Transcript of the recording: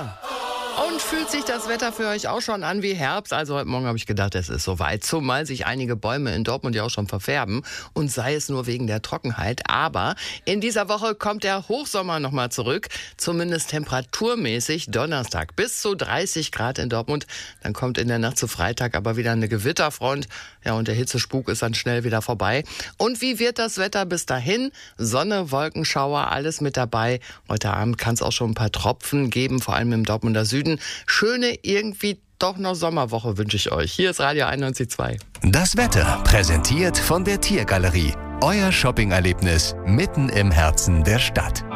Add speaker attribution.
Speaker 1: Sommer. Und fühlt sich das Wetter für euch auch schon an wie Herbst? Also heute Morgen habe ich gedacht, es ist soweit, zumal sich einige Bäume in Dortmund ja auch schon verfärben und sei es nur wegen der Trockenheit. Aber in dieser Woche kommt der Hochsommer nochmal zurück, zumindest temperaturmäßig. Donnerstag bis zu 30 Grad in Dortmund. Dann kommt in der Nacht zu Freitag aber wieder eine Gewitterfront. Ja, und der Hitzespuk ist dann schnell wieder vorbei. Und wie wird das Wetter bis dahin? Sonne, Wolkenschauer, alles mit dabei. Heute Abend kann es auch schon ein paar Tropfen geben, vor allem im Dortmunder Süden. Schöne, irgendwie doch noch Sommerwoche wünsche ich euch. Hier ist Radio 91.2.
Speaker 2: Das Wetter präsentiert von der Tiergalerie. Euer Shopping-Erlebnis mitten im Herzen der Stadt.